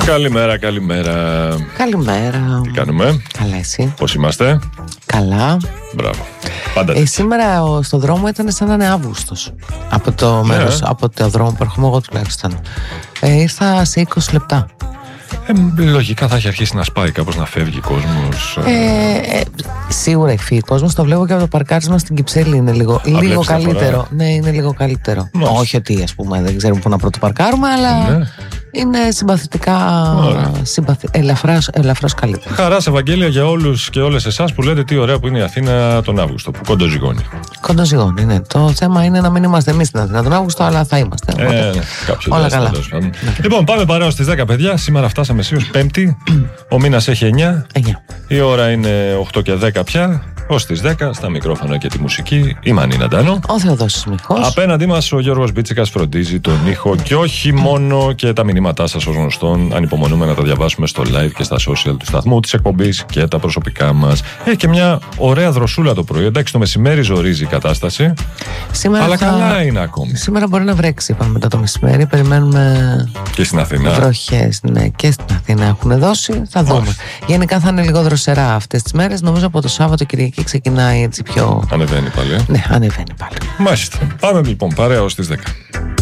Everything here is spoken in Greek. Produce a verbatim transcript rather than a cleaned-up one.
Καλημέρα, καλημέρα. Καλημέρα. Τι κάνουμε? Καλά, εσύ? Πώς είμαστε? Καλά. Μπράβο. Πάντα ε, σήμερα ο, στο δρόμο ήταν σαν να είναι Αύγουστος. Από το ναι. μέρος, από το δρόμο που έρχομαι εγώ τουλάχιστον. Ε, ήρθα σε είκοσι λεπτά. Ε, λογικά θα έχει αρχίσει να σπάει κάπως, να φεύγει κόσμος. Ε, ε, σίγουρα έχει φύγει κόσμος. Το βλέπω και από το παρκάρισμα στην Κυψέλη. Είναι λίγο, λίγο καλύτερο. Ναι, είναι λίγο καλύτερο. Μάλιστα. Όχι ότι ας πούμε δεν ξέρουμε πού να πρωτοπαρκάρουμε, αλλά ναι. είναι συμπαθητικά. Συμπαθη, ελαφράς, ελαφρώς καλύτερο. Χαράς Ευαγγέλια για όλους και όλες εσάς που λέτε τι ωραία που είναι η Αθήνα τον Αύγουστο, που κοντοζυγώνει. Κοντοζυγώνει, ναι. Το θέμα είναι να μην είμαστε εμείς στην Αθήνα τον Αύγουστο, αλλά θα είμαστε. Ε, ναι, όλα καλά. Ναι. Λοιπόν, πάμε παρέως στις δέκα, παιδιά. Σήμερα φτάσαμε σίγουρος Πέμπτη. Ο μήνας έχει εννιά. εννιά. Η ώρα είναι οκτώ και δέκα πια. Ως τις δέκα, στα μικρόφωνα και τη μουσική, η Μανίνα Ντάνο. Ο Θεοδόσης Μιχός. Απέναντί μας ο Γιώργος Μπίτσικας φροντίζει τον ήχο και όχι μόνο, και τα μηνύματά σας ως γνωστόν ανυπομονούμε να τα διαβάσουμε στο live και στα social του σταθμού, της εκπομπής και τα προσωπικά μας. Έχει και μια ωραία δροσούλα το πρωί. Εντάξει, το μεσημέρι ζορίζει η κατάσταση. Σήμερα αλλά θα... καλά είναι ακόμη. Σήμερα μπορεί να βρέξει, είπαμε, μετά το μεσημέρι. Περιμένουμε. Και στην Αθήνα. Βροχές, ναι, και στην Αθήνα έχουν δώσει. Θα δούμε. Όχι. Γενικά θα είναι λίγο δροσερά αυτές τις μέρες. Νομίζω από το Σάββατο Κυριακή ξεκινάει έτσι πιο. Ανεβαίνει πάλι. Ναι, ανεβαίνει πάλι. Μάλιστα. Πάμε λοιπόν παρέα ως τις δέκα.